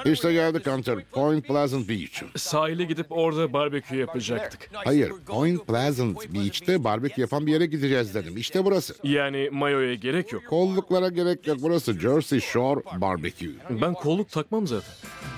İşte geldik Hunter. Point Pleasant Beach. Sahile gidip orada barbekü yapacaktık. Hayır, Point Pleasant Beach'te barbekü yapan bir yere gideceğiz dedim. İşte burası. Yani mayoya gerek yok. Kolluklara gerek yok. Burası Jersey Shore Barbecue. Ben kolluk takmam zaten.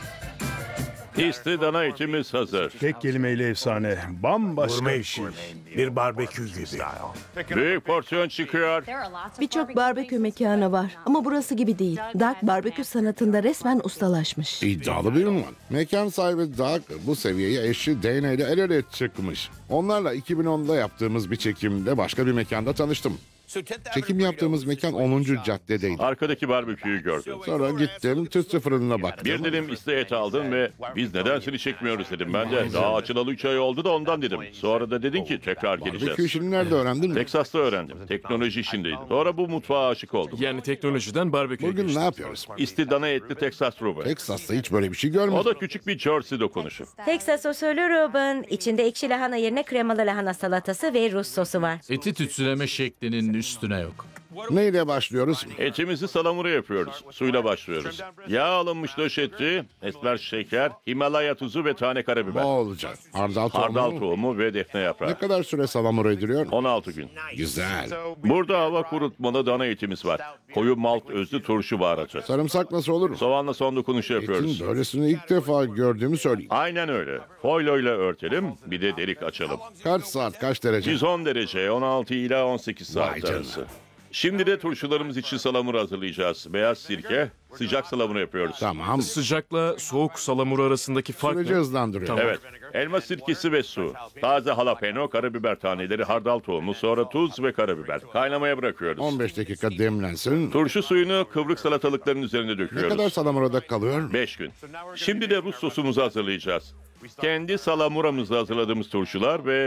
İsti dana etimiz hazır. Tek kelimeyle efsane. Bambaşka. Gurme işi. Bir barbekü gibi. Büyük porsiyon çıkıyor. Birçok barbekü mekanı var ama burası gibi değil. Dark barbekü sanatında resmen ustalaşmış. İddialı bir ünvan. Mekan sahibi Doug bu seviyeye eşi Dana ile el ele çıkmış. Onlarla 2010'da yaptığımız bir çekimde başka bir mekanda tanıştım. Çekim yaptığımız mekan 10. caddedeydi. Arkadaki barbeküyü gördüm. Sonra gittim tütsü fırınına baktım. Bir dilim iste et aldın ve biz neden seni çekmiyoruz dedim. Ben de daha açılalı 3 ay oldu da ondan dedim. Sonra da dedin ki tekrar Barbekü geleceğiz. işini nerede öğrendin mi? Teksas'ta öğrendim. Teknoloji işindeydim. Sonra bu mutfağa aşık oldum. Yani teknolojiden barbeküye Bugün geçtik. ne yapıyoruz? İsti dana etli Teksas rubu. Texas'ta hiç böyle bir şey O görmedim. da küçük bir Jersey dokunuşu. Texas usulü Reuben. İçinde ekşi lahana yerine kremalı lahana salatası ve Rus sosu var. Eti tütsüleme şeklinin üstüne yok. Neyle başlıyoruz? Etimizi salamura yapıyoruz. Suyla başlıyoruz. Yağ alınmış döş eti, esmer şeker, Himalaya tuzu ve tane karabiber. Bolca. Hardal Hardal tohumu. tohumu ve defne Ne yaprağı. kadar süre salamura ediliyor? 16 gün. Güzel. Burada hava kurutmalı dana etimiz var. Koyu malt özlü turşu baharatı. Sarımsak nasıl olur? Soğanla son dokunuşu yapıyoruz. Etin böylesini ilk defa gördüğümü söyleyeyim. Aynen öyle. Foilo ile örtelim, bir de delik açalım. Kaç saat, kaç derece? 110 derece, 16 ila 18 Vay saat canına. arası. Şimdi de turşularımız için salamura hazırlayacağız. Beyaz sirke, sıcak salamura yapıyoruz. Tamam. Sıcakla soğuk salamura arasındaki fark Süreci ne? hızlandırıyor. Tamam. Evet, elma sirkesi ve su. Taze jalapeno, karabiber taneleri, hardal tohumu, sonra tuz ve karabiber. Kaynamaya bırakıyoruz. 15 dakika demlensin. Turşu suyunu kıvrık salatalıkların üzerine Ne döküyoruz. kadar salamurada kalıyor? 5 gün. Şimdi de Rus sosumuzu hazırlayacağız. Kendi salamuramızla hazırladığımız turşular ve